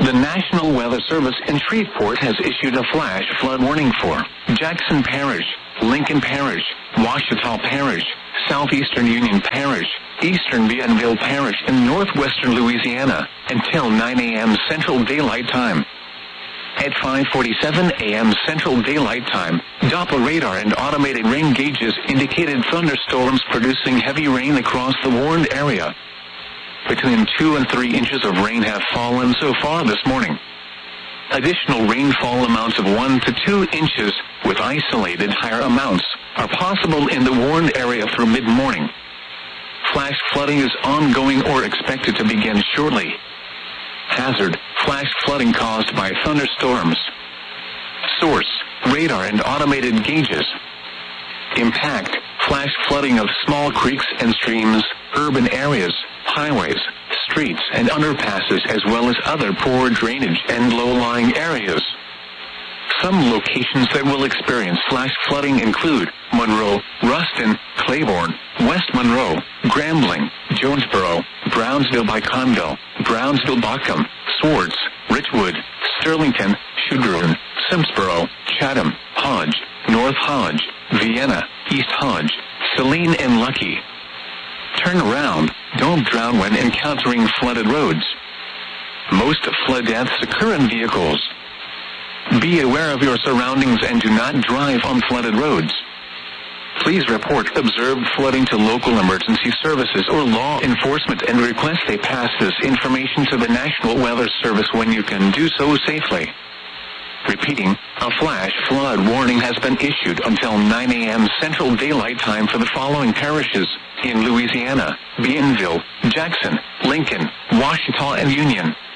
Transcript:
The National Weather Service in Shreveport has issued a flash flood warning for Jackson Parish, Lincoln Parish, Ouachita Parish, Southeastern Union Parish, Eastern Bienville Parish in northwestern Louisiana until 9 a.m. Central Daylight Time. At 5:47 a.m. Central Daylight Time, Doppler radar and automated rain gauges indicated thunderstorms producing heavy rain across the warned area. Between 2 and 3 inches of rain have fallen so far this morning. Additional rainfall amounts of 1 to 2 inches with isolated higher amounts are possible in the warned area through mid-morning. Flash flooding is ongoing or expected to begin shortly. Hazard: flash flooding caused by thunderstorms. Source: radar and automated gauges. Impact: flash flooding of small creeks and streams, urban areas, highways, streets and underpasses, as well as other poor drainage and low-lying areas. Some locations that will experience flash flooding include Monroe, Ruston, Claiborne, West Monroe, Grambling, Jonesboro, Brownsville by Conville, Brownsville-Bockham, Swartz, Richwood, Sterlington, Shudroon, Simsboro, Chatham, Hodge, North Hodge, Vienna, East Hodge, Saline and Lucky. Turn around. Don't drown when encountering flooded roads. Most flood deaths occur in vehicles. Be aware of your surroundings and do not drive on flooded roads. Please report observed flooding to local emergency services or law enforcement and request they pass this information to the National Weather Service when you can do so safely. Repeating, a flash flood warning has been issued until 9 a.m. Central Daylight Time for the following parishes in Louisiana: Bienville, Jackson, Lincoln, Ouachita, and Union.